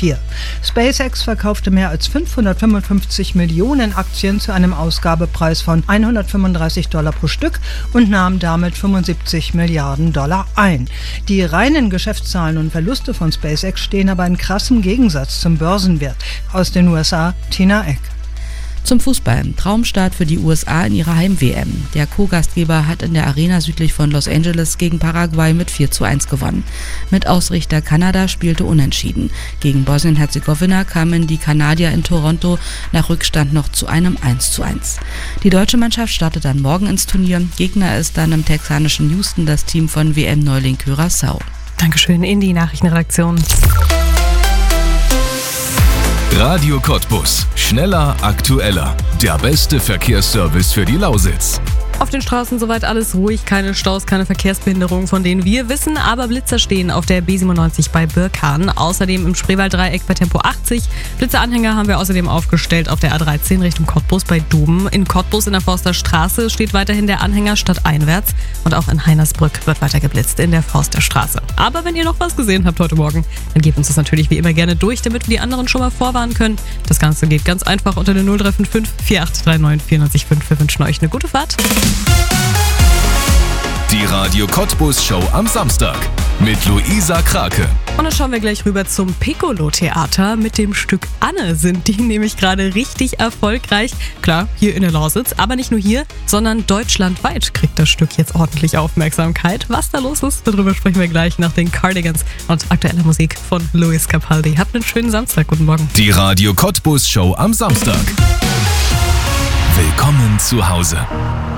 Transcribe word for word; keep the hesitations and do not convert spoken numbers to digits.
Papier. SpaceX verkaufte mehr als fünfhundertfünfundfünfzig Millionen Aktien zu einem Ausgabepreis von hundertfünfunddreißig Dollar pro Stück und nahm damit fünfundsiebzig Milliarden Dollar ein. Die reinen Geschäftszahlen und Verluste von SpaceX stehen aber in krassem Gegensatz zum Börsenwert. Aus den U S A, Tina Eck. Zum Fußball. Traumstart für die U S A in ihrer Heim-W M. Der Co-Gastgeber hat in der Arena südlich von Los Angeles gegen Paraguay mit vier zu eins gewonnen. Mit Ausrichter Kanada spielte unentschieden. Gegen Bosnien-Herzegowina kamen die Kanadier in Toronto nach Rückstand noch zu einem eins zu eins. Die deutsche Mannschaft startet dann morgen ins Turnier. Gegner ist dann im texanischen Houston das Team von W M-Neuling Curaçao. Dankeschön in die Nachrichtenredaktion. Radio Cottbus. Schneller, aktueller. Der beste Verkehrsservice für die Lausitz. Auf den Straßen soweit alles ruhig, keine Staus, keine Verkehrsbehinderungen, von denen wir wissen, aber Blitzer stehen auf der B siebenundneunzig bei Birkahn, außerdem im Spreewalddreieck bei Tempo achtzig. Blitzeranhänger haben wir außerdem aufgestellt auf der A dreizehn Richtung Cottbus bei Duben. In Cottbus in der Forsterstraße steht weiterhin der Anhänger stadteinwärts und auch in Heinersbrück wird weiter geblitzt in der Forsterstraße. Aber wenn ihr noch was gesehen habt heute Morgen, dann gebt uns das natürlich wie immer gerne durch, damit wir die anderen schon mal vorwarnen können. Das Ganze geht ganz einfach unter der null drei fünf fünf vier acht drei neun vier neun fünf. Wir wünschen euch eine gute Fahrt. Die Radio Cottbus Show am Samstag mit Luisa Krake. Und dann schauen wir gleich rüber zum Piccolo-Theater. Mit dem Stück Anne sind die nämlich gerade richtig erfolgreich. Klar, hier in der Lausitz, aber nicht nur hier, sondern deutschlandweit kriegt das Stück jetzt ordentlich Aufmerksamkeit. Was da los ist, darüber sprechen wir gleich nach den Cardigans und aktueller Musik von Luis Capaldi. Habt einen schönen Samstag, guten Morgen. Die Radio Cottbus Show am Samstag. Willkommen zu Hause.